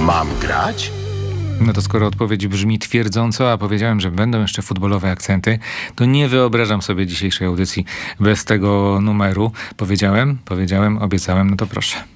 Mam grać? No to skoro odpowiedź brzmi twierdząco, a powiedziałem, że będą jeszcze futbolowe akcenty, to nie wyobrażam sobie dzisiejszej audycji bez tego numeru. Powiedziałem, obiecałem, no to proszę.